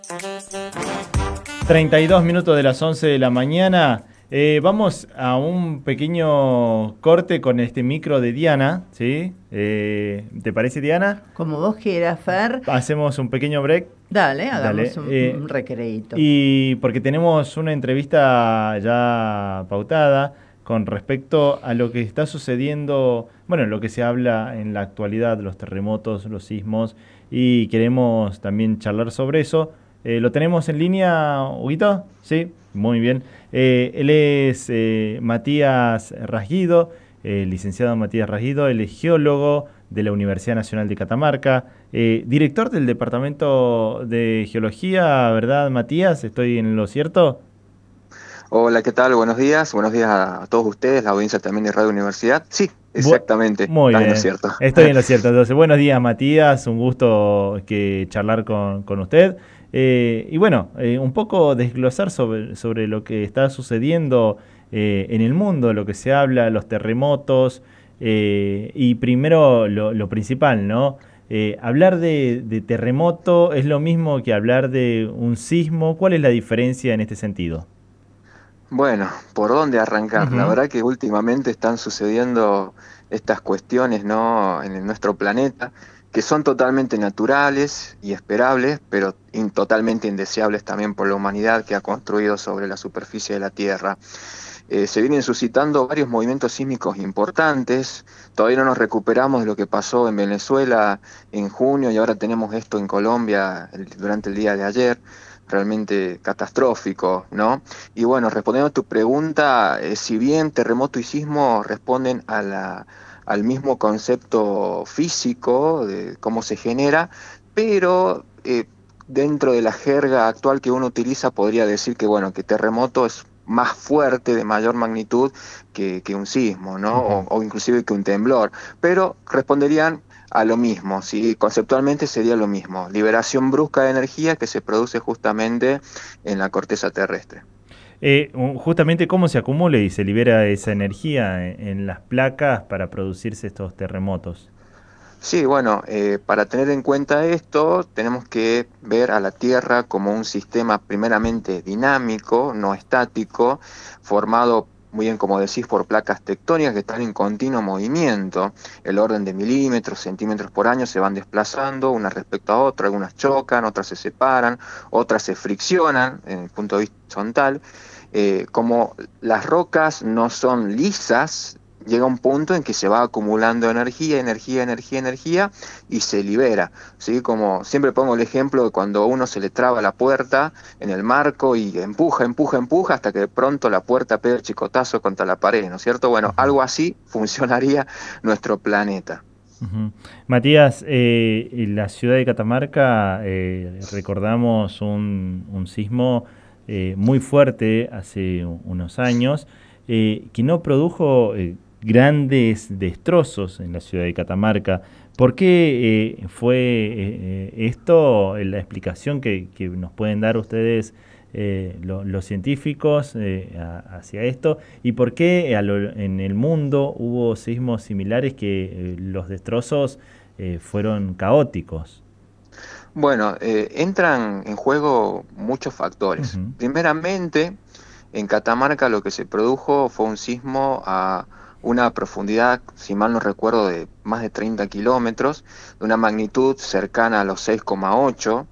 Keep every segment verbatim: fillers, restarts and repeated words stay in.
treinta y dos minutos de las once de la mañana. Eh, vamos a un pequeño corte con este micro de Diana, ¿sí? Eh, ¿Te parece, Diana? Como vos quieras, Fer. Hacemos un pequeño break. Dale, hagamos Dale. un, Eh, un recreíto. Y porque tenemos una entrevista ya pautada con respecto a lo que está sucediendo, bueno, lo que se habla en la actualidad, los terremotos, los sismos, y queremos también charlar sobre eso. Eh, ¿Lo tenemos en línea, Huguito? Sí, muy bien. Eh, él es eh, Matías Rasguido, eh, licenciado Matías Rasguido, él es geólogo de la Universidad Nacional de Catamarca, eh, director del Departamento de Geología, ¿verdad, Matías? ¿Estoy en lo cierto? Hola, ¿qué tal? Buenos días. Buenos días a, a todos ustedes, la audiencia también de Radio Universidad. Sí, Bu- exactamente, Muy estás en lo bien, cierto. estoy en lo cierto. Entonces, buenos días, Matías, un gusto que charlar con, con usted. Eh, y bueno, eh, un poco desglosar sobre, sobre lo que está sucediendo eh, en el mundo, lo que se habla, los terremotos, eh, y primero lo, lo principal, ¿no? Eh, hablar de, de terremoto es lo mismo que hablar de un sismo. ¿Cuál es la diferencia en este sentido? Bueno, ¿por dónde arrancar? La Ujú. verdad que últimamente están sucediendo estas cuestiones, ¿no? En nuestro planeta, que son totalmente naturales y esperables, pero in- totalmente indeseables también por la humanidad que ha construido sobre la superficie de la Tierra. Eh, se vienen suscitando varios movimientos sísmicos importantes. Todavía no nos recuperamos de lo que pasó en Venezuela en junio y ahora tenemos esto en Colombia el- durante el día de ayer. Realmente catastrófico, ¿no? Y bueno, respondiendo a tu pregunta, eh, si bien terremoto y sismo responden a la, al mismo concepto físico de cómo se genera, pero eh, dentro de la jerga actual que uno utiliza podría decir que, bueno, que terremoto es más fuerte, de mayor magnitud que, que un sismo, ¿no? Ujú. O, o inclusive que un temblor, pero responderían a lo mismo, ¿sí? Conceptualmente sería lo mismo, liberación brusca de energía que se produce justamente en la corteza terrestre. Eh, u- justamente cómo se acumula y se libera esa energía en, en las placas para producirse estos terremotos. Sí, bueno, eh, para tener en cuenta esto, tenemos que ver a la Tierra como un sistema primeramente dinámico, no estático, formado, muy bien como decís, por placas tectónicas que están en continuo movimiento. El orden de milímetros, centímetros por año se van desplazando una respecto a otra, algunas chocan, otras se separan, otras se friccionan en el punto de vista horizontal. Eh, como las rocas no son lisas, llega un punto en que se va acumulando energía, energía, energía, energía y se libera, ¿sí? Como siempre pongo el ejemplo de cuando a uno se le traba la puerta en el marco y empuja, empuja, empuja hasta que de pronto la puerta pega el chicotazo contra la pared, ¿no es cierto? Bueno, Ujú, algo así funcionaría nuestro planeta. ujú. Matías, eh, en la ciudad de Catamarca eh, recordamos un, un sismo eh, muy fuerte hace u- unos años, eh, que no produjo eh, grandes destrozos en la ciudad de Catamarca. ¿Por qué eh, fue eh, eh, esto, eh, la explicación que, que nos pueden dar ustedes, eh, lo- los científicos, eh, a- hacia esto? ¿Y por qué a lo- en el mundo hubo sismos similares que eh, los destrozos eh, fueron caóticos? Bueno, eh, entran en juego muchos factores. Ujú. Primeramente, en Catamarca lo que se produjo fue un sismo a una profundidad, si mal no recuerdo, de más de treinta kilómetros, de una magnitud cercana a los seis coma ocho,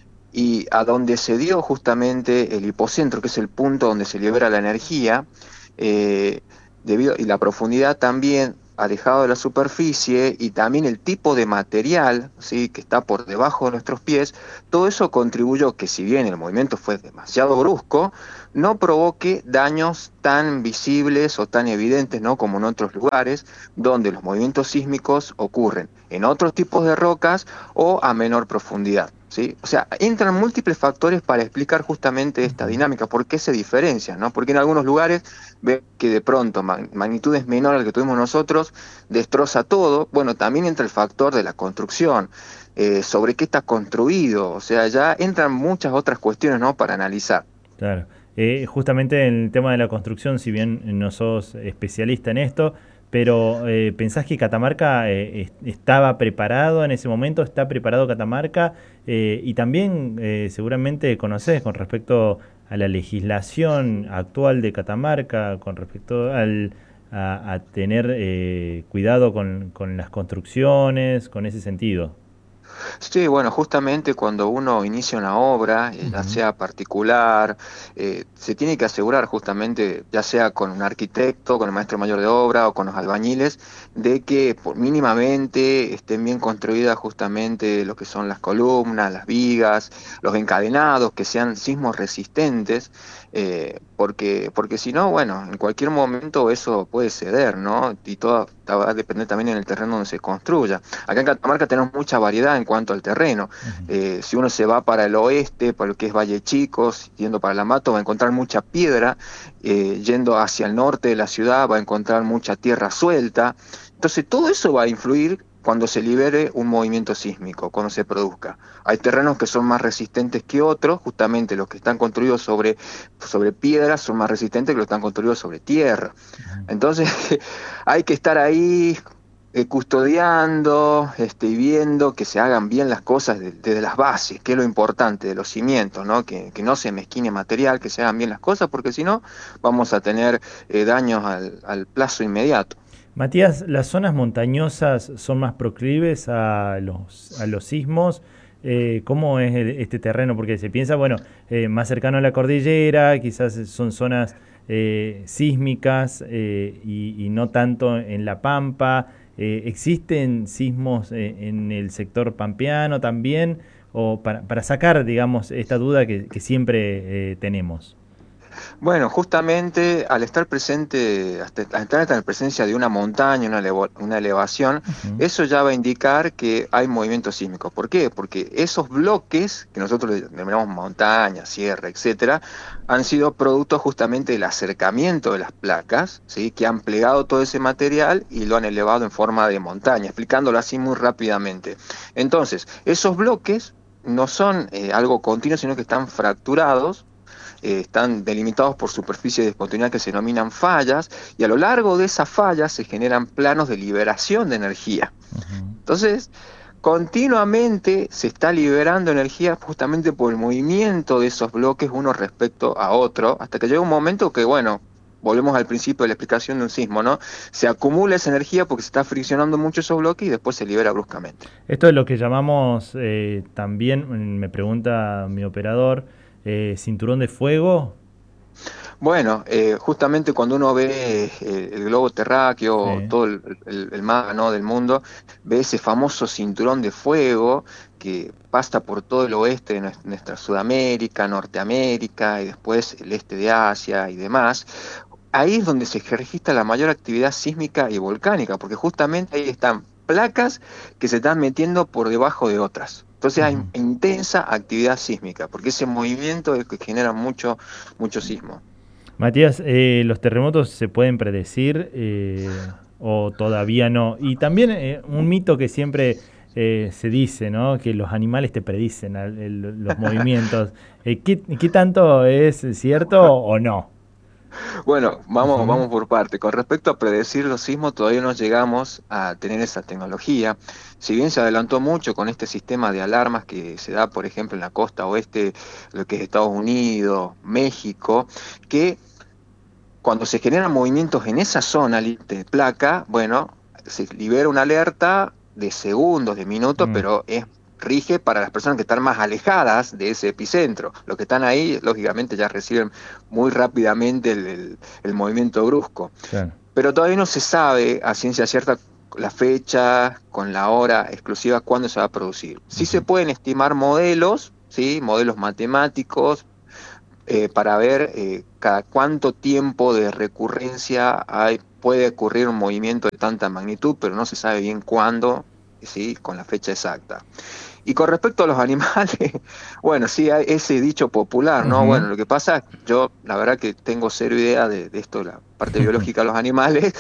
y a donde se dio justamente el hipocentro, que es el punto donde se libera la energía, eh, debido, y la profundidad también alejado de la superficie y también el tipo de material, ¿sí? Que está por debajo de nuestros pies, todo eso contribuyó que si bien el movimiento fue demasiado brusco, no provoque daños tan visibles o tan evidentes, ¿no? Como en otros lugares donde los movimientos sísmicos ocurren en otros tipos de rocas o a menor profundidad, ¿sí? O sea, entran múltiples factores para explicar justamente esta Ujú. dinámica, por qué se diferencian, ¿no? Porque en algunos lugares ve que de pronto mag- magnitudes menores al que tuvimos nosotros destroza todo. Bueno, también entra el factor de la construcción, eh, sobre qué está construido, o sea, ya entran muchas otras cuestiones, ¿no? Para analizar. Claro. Eh, justamente en el tema de la construcción, si bien no sos especialista en esto, pero eh, ¿pensás que Catamarca eh, est- estaba preparado en ese momento? ¿Está preparado Catamarca Eh, y también eh, seguramente conocés con respecto a la legislación actual de Catamarca, con respecto al, a, a tener eh, cuidado con, con las construcciones, con ese sentido. Sí, bueno, justamente cuando uno inicia una obra, eh, ya Ujú. sea particular, eh, se tiene que asegurar justamente, ya sea con un arquitecto, con el maestro mayor de obra o con los albañiles, de que por, mínimamente estén bien construidas justamente lo que son las columnas, las vigas, los encadenados, que sean sismos resistentes, eh, porque, porque si no, bueno, en cualquier momento eso puede ceder, ¿no? Y todo va a depender también en el terreno donde se construya. Acá en Catamarca tenemos mucha variedad en cuanto al terreno. Ujú. Eh, si uno se va para el oeste, para lo que es Valle Chico, yendo para la Mato, va a encontrar mucha piedra. Eh, yendo hacia el norte de la ciudad, va a encontrar mucha tierra suelta. Entonces, todo eso va a influir cuando se libere un movimiento sísmico, cuando se produzca. Hay terrenos que son más resistentes que otros, justamente los que están construidos sobre, sobre piedras son más resistentes que los que están construidos sobre tierra. Ujú. Entonces, hay que estar ahí eh, custodiando este, y viendo que se hagan bien las cosas de- desde las bases, que es lo importante de los cimientos, ¿no? Que, que no se mezquine material, que se hagan bien las cosas, porque si no, vamos a tener eh, daños al, al plazo inmediato. Matías, ¿las zonas montañosas son más proclives a los, a los sismos? Eh, ¿cómo es el- este terreno? Porque se piensa, bueno, eh, más cercano a la cordillera, quizás son zonas eh, sísmicas eh, y, y no tanto en la Pampa. Eh, ¿existen sismos eh, en el sector pampeano también? O para, para sacar, digamos, esta duda que, que siempre eh, tenemos. Bueno, justamente al estar presente, hasta- al estar en presencia de una montaña, una, elevo- una elevación, Ujú. eso ya va a indicar que hay movimiento sísmico. ¿Por qué? Porque esos bloques, que nosotros le denominamos montaña, sierra, etcétera, han sido producto justamente del acercamiento de las placas, ¿sí? Que han plegado todo ese material y lo han elevado en forma de montaña, explicándolo así muy rápidamente. Entonces, esos bloques no son eh, algo continuo, sino que están fracturados, eh, están delimitados por superficies de discontinuidad que se denominan fallas, y a lo largo de esas fallas se generan planos de liberación de energía. Ujú. Entonces, continuamente se está liberando energía justamente por el movimiento de esos bloques uno respecto a otro, hasta que llega un momento que, bueno, volvemos al principio de la explicación de un sismo, ¿no? Se acumula esa energía porque se está friccionando mucho esos bloques y después se libera bruscamente. Esto es lo que llamamos eh, también, me pregunta mi operador, eh, cinturón de fuego. Bueno, eh, justamente cuando uno ve eh, el globo terráqueo, Sí. todo el, el- el mapa, ¿no?, del mundo, ve ese famoso cinturón de fuego que pasa por todo el oeste de nues- nuestra Sudamérica, Norteamérica y después el este de Asia y demás. Ahí es donde se registra la mayor actividad sísmica y volcánica, porque justamente ahí están placas que se están metiendo por debajo de otras. Entonces hay Ujú. intensa actividad sísmica, porque ese movimiento es el que genera mucho, mucho sismo. Matías, eh, ¿los terremotos se pueden predecir eh, o todavía no? Y también eh, un mito que siempre eh, se dice, ¿no? Que los animales te predicen al- el- los movimientos. Eh, ¿qué, qué tanto es cierto o no? Bueno, vamos, Ujú. vamos por parte. Con respecto a predecir los sismos, todavía no llegamos a tener esa tecnología. Si bien se adelantó mucho con este sistema de alarmas que se da, por ejemplo, en la costa oeste, lo que es Estados Unidos, México, que cuando se generan movimientos en esa zona li- de placa, bueno, se libera una alerta de segundos, de minutos, Mm. pero es rige para las personas que están más alejadas de ese epicentro. Los que están ahí, lógicamente, ya reciben muy rápidamente el, el- el movimiento brusco. Claro. Pero todavía no se sabe a ciencia cierta la fecha, con la hora exclusiva, cuándo se va a producir. Sí se Ujú. pueden estimar modelos, ¿sí? Modelos matemáticos, eh, para ver eh, cada cuánto tiempo de recurrencia hay, puede ocurrir un movimiento de tanta magnitud, pero no se sabe bien cuándo, ¿sí?, con la fecha exacta. Y con respecto a los animales, bueno, sí hay ese dicho popular, ¿no? Ujú. Bueno, lo que pasa, yo la verdad que tengo cero idea de, de esto, de la parte biológica de los animales,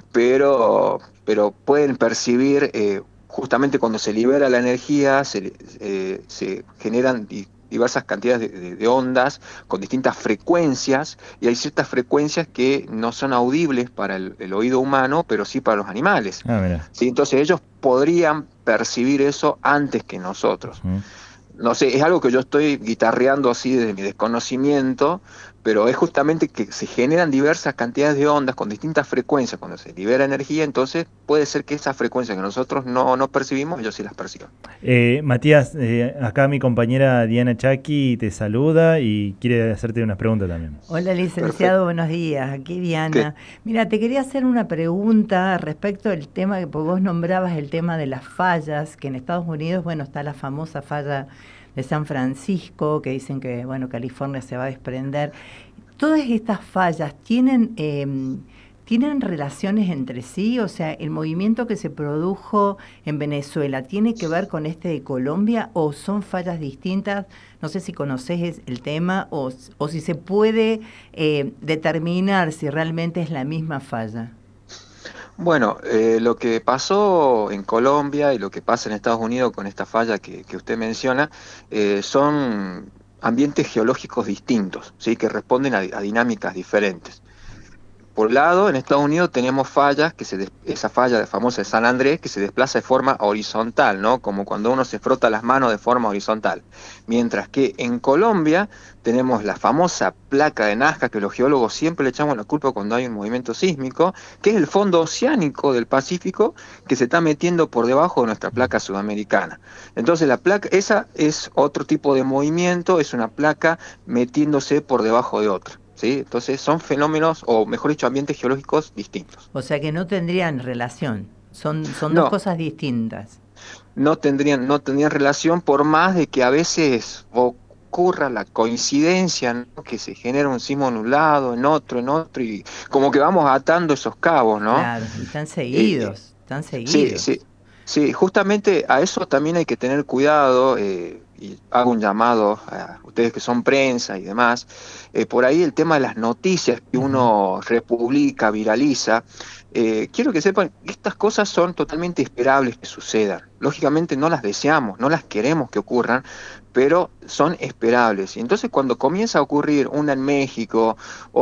pero, pero pueden percibir, eh, justamente cuando se libera la energía, se, eh, se generan di- diversas cantidades de, de- de ondas con distintas frecuencias, y hay ciertas frecuencias que no son audibles para el, el oído humano, pero sí para los animales. Ah, mira. ¿Sí? Entonces ellos podrían percibir eso antes que nosotros. Ujú. no sé, es algo que yo estoy guitarreando así desde mi desconocimiento, pero es justamente que se generan diversas cantidades de ondas con distintas frecuencias. Cuando se libera energía, entonces puede ser que esas frecuencias que nosotros no, no percibimos, ellos sí las perciban. Eh, Matías, eh, acá mi compañera Diana Chaki te saluda y quiere hacerte unas preguntas también. Hola, licenciado, Perfecto. buenos días. Aquí Diana. ¿Qué? Mira, te quería hacer una pregunta respecto al tema que vos nombrabas, el tema de las fallas, que en Estados Unidos, bueno, está la famosa falla de San Francisco, que dicen que, bueno, California se va a desprender. Todas estas fallas tienen, eh, tienen relaciones entre sí, o sea, el movimiento que se produjo en Venezuela, ¿tiene que ver con este de Colombia o son fallas distintas? No sé si conoces el tema o, o si se puede eh, determinar si realmente es la misma falla. Bueno, eh, lo que pasó en Colombia y lo que pasa en Estados Unidos con esta falla que, que usted menciona, eh, son ambientes geológicos distintos, ¿sí? Que responden a, a dinámicas diferentes. Por un lado, en Estados Unidos tenemos fallas, que se des- esa falla famosa de San Andrés, que se desplaza de forma horizontal, ¿no? Como cuando uno se frota las manos de forma horizontal. Mientras que en Colombia tenemos la famosa placa de Nazca, que los geólogos siempre le echamos la culpa cuando hay un movimiento sísmico, que es el fondo oceánico del Pacífico que se está metiendo por debajo de nuestra placa sudamericana. Entonces la placa, esa es otro tipo de movimiento, es una placa metiéndose por debajo de otra. ¿Sí? Entonces son fenómenos, o mejor dicho, ambientes geológicos distintos. O sea que no tendrían relación, son, son dos No, cosas distintas. no tendrían, no tendrían relación por más de que a veces ocurra la coincidencia, ¿no? Que se genera un sismo en un lado, en otro, en otro, y como que vamos atando esos cabos, ¿no? Claro, y están Eh, eh, seguidos, están sí, seguidos. sí, sí, justamente a eso también hay que tener cuidado, eh, y hago un llamado a ustedes que son prensa y demás, eh, por ahí el tema de las noticias que Ujú. uno republica, viraliza, eh, quiero que sepan que estas cosas son totalmente esperables que sucedan. Lógicamente no las deseamos, no las queremos que ocurran, pero son esperables. Y entonces cuando comienza a ocurrir una en México,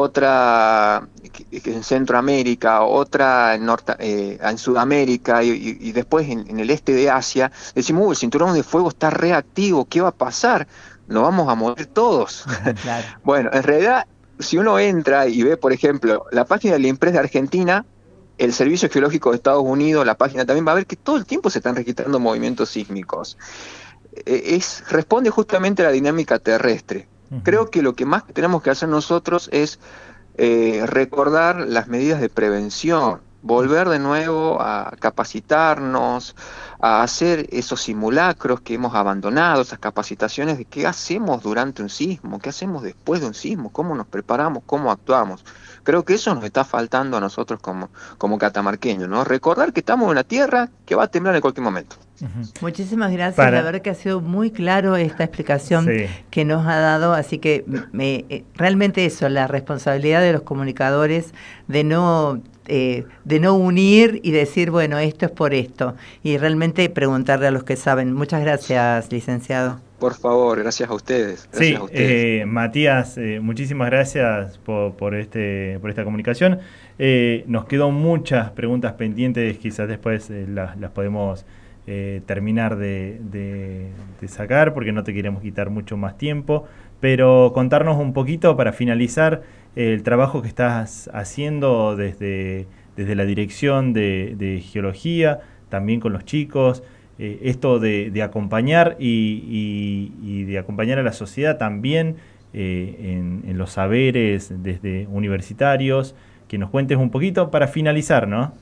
otra que- que en Centroamérica, otra en, Norte, eh, en Sudamérica y, y- y después en, en el este de Asia, decimos, "Uy, el cinturón de fuego está reactivo, ¿qué va a pasar? Nos vamos a morir todos". Ujú. Claro. Bueno, en realidad, si uno entra y ve, por ejemplo, la página del INPRES de Argentina, el Servicio Geológico de Estados Unidos, la página también va a ver que todo el tiempo se están registrando movimientos sísmicos. Eh, Es, responde justamente a la dinámica terrestre. Ujú. Creo que lo que más tenemos que hacer nosotros es eh, recordar las medidas de prevención, volver de nuevo a capacitarnos, a hacer esos simulacros que hemos abandonado, esas capacitaciones de qué hacemos durante un sismo, qué hacemos después de un sismo, cómo nos preparamos, cómo actuamos. Creo que eso nos está faltando a nosotros como, como catamarqueños, ¿no? Recordar que estamos en una tierra que va a temblar en cualquier momento. Ujú. Muchísimas gracias, Para, la verdad que ha sido muy claro esta explicación sí. que nos ha dado, así que me, eh, realmente eso, la responsabilidad de los comunicadores de no, eh, de no unir y decir, bueno, esto es por esto, y realmente preguntarle a los que saben. Muchas gracias, licenciado. Por favor, gracias a ustedes, gracias Sí, a ustedes. eh, Matías, eh, muchísimas gracias por, por, este, por esta comunicación. Eh, nos quedó muchas preguntas pendientes, quizás después eh, las, las podemos eh, terminar de, de, de sacar porque no te queremos quitar mucho más tiempo, pero contarnos un poquito para finalizar eh, el trabajo que estás haciendo desde, desde la dirección de, de geología, también con los chicos. Eh, esto de, de acompañar y, y, y de acompañar a la sociedad también eh, en, en los saberes desde universitarios, que nos cuentes un poquito para finalizar, ¿no?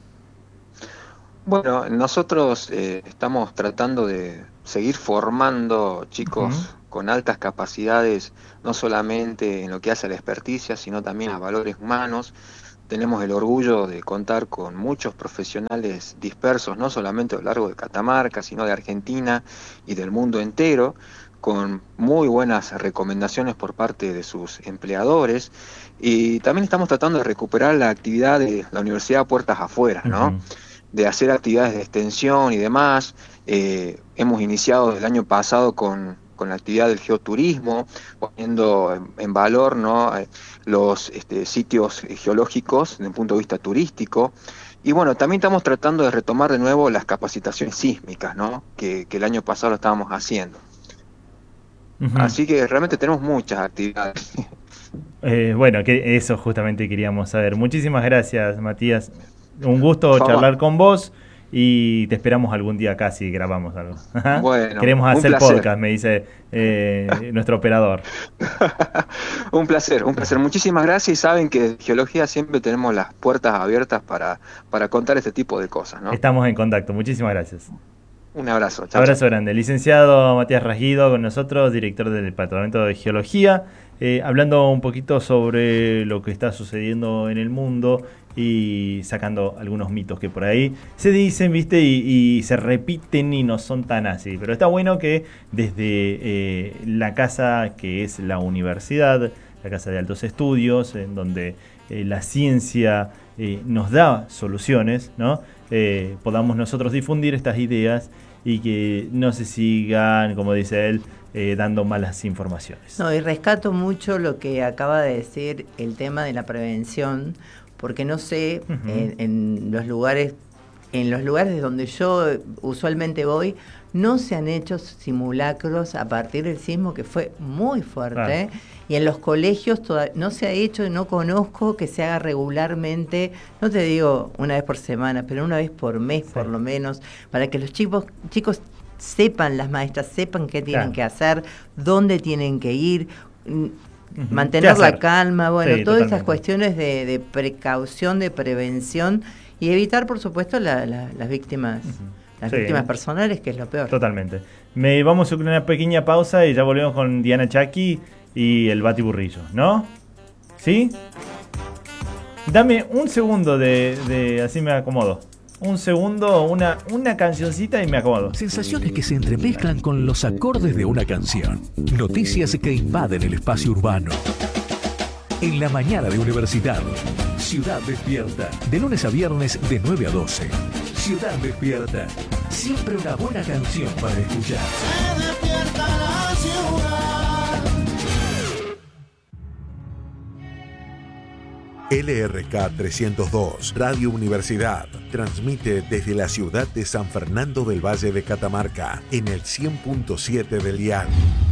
Bueno, nosotros eh, estamos tratando de seguir formando Ujú. chicos con altas capacidades, no solamente en lo que hace a la experticia, sino también a valores humanos. Tenemos el orgullo de contar con muchos profesionales dispersos, no solamente a lo largo de Catamarca, sino de Argentina y del mundo entero, con muy buenas recomendaciones por parte de sus empleadores. Y también estamos tratando de recuperar la actividad de la Universidad Puertas Afuera, ¿no? Ujú. De hacer actividades de extensión y demás. Eh, hemos iniciado el año pasado con, con la actividad del geoturismo, poniendo en, en valor, ¿no? Eh, los este, sitios geológicos desde un punto de vista turístico. Y bueno, también estamos tratando de retomar de nuevo las capacitaciones sísmicas, ¿no? Que, que el año pasado lo estábamos haciendo. Uh-huh. Así que realmente tenemos muchas actividades. Eh, bueno, que eso justamente queríamos saber. Muchísimas gracias, Matías. Un gusto charlar con vos y te esperamos algún día acá si grabamos algo. Bueno, queremos hacer podcast, me dice eh, nuestro operador. Un placer, un placer. Muchísimas gracias y saben que en Geología siempre tenemos las puertas abiertas para, para contar este tipo de cosas, ¿no? Estamos en contacto. Muchísimas gracias. Un abrazo. Chau, abrazo chau. grande. Licenciado Matías Rasguido con nosotros, director del Departamento de Geología, eh, hablando un poquito sobre lo que está sucediendo en el mundo y sacando algunos mitos que por ahí se dicen, ¿viste? Y, y se repiten y no son tan así. Pero está bueno que desde eh, la casa que es la universidad, la casa de altos estudios, en donde eh, la ciencia eh, nos da soluciones, ¿no? Eh, podamos nosotros difundir estas ideas y que no se sigan, como dice él, eh, dando malas informaciones. No, y rescato mucho lo que acaba de decir el tema de la prevención, porque no sé, uh-huh. en, en los lugares, en los lugares donde yo usualmente voy, no se han hecho simulacros a partir del sismo, que fue muy fuerte, claro. Y en los colegios toda, no se ha hecho, no conozco que se haga regularmente, no te digo una vez por semana, pero una vez por mes, sí. Por lo menos, para que los chicos, chicos sepan, las maestras sepan qué tienen claro. que hacer, dónde tienen que ir, uh-huh. mantener la calma, bueno, sí, todas esas cuestiones de, de precaución, de prevención y evitar, por supuesto, la, la, las víctimas. Uh-huh. Las sí. víctimas personales, que es lo peor. Totalmente. Me vamos a una pequeña pausa y ya volvemos con Diana Chaki y el Batiburrillo, ¿no? ¿Sí? Dame un segundo de, de así me acomodo. Un segundo, una, una cancioncita y me acomodo. Sensaciones que se entremezclan con los acordes de una canción. Noticias que invaden el espacio urbano. En la mañana de Universidad. Ciudad Despierta. De lunes a viernes de nueve a doce. Ciudad Despierta. Siempre una buena canción para escuchar. Se despierta la ciudad. L R K trescientos dos, Radio Universidad, transmite desde la ciudad de San Fernando del Valle de Catamarca, en el cien punto siete del dial.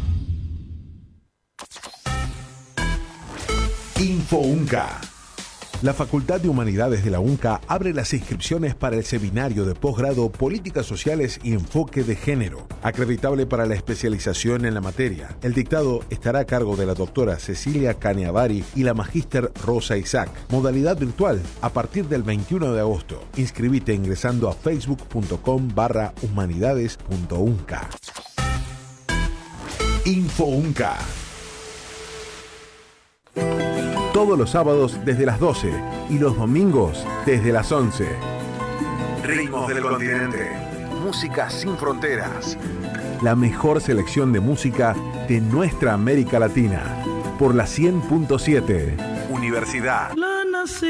Info UNCA. La Facultad de Humanidades de la UNCA abre las inscripciones para el seminario de posgrado Políticas Sociales y Enfoque de Género, acreditable para la especialización en la materia. El dictado estará a cargo de la doctora Cecilia Caneavari y la magíster Rosa Isaac. Modalidad virtual a partir del veintiuno de agosto. Inscribite ingresando a facebook.com barra humanidades.unca. Info UNCA. Todos los sábados desde las doce y los domingos desde las once. Ritmos del continente. Música sin fronteras. La mejor selección de música de nuestra América Latina. Por la cien punto siete. Universidad.